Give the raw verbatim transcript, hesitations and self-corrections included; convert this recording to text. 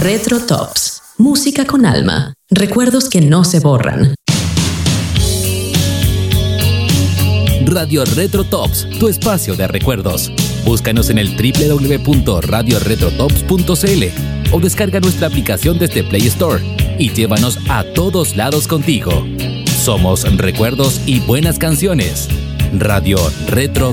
Retro Tops. Música con alma. Recuerdos que no se borran. Radio Retro Tops, tu espacio de recuerdos. Búscanos en el doble u doble u doble u punto radio retro tops punto c l o descarga nuestra aplicación desde Play Store y llévanos a todos lados contigo. Somos recuerdos y buenas canciones. Radio Retro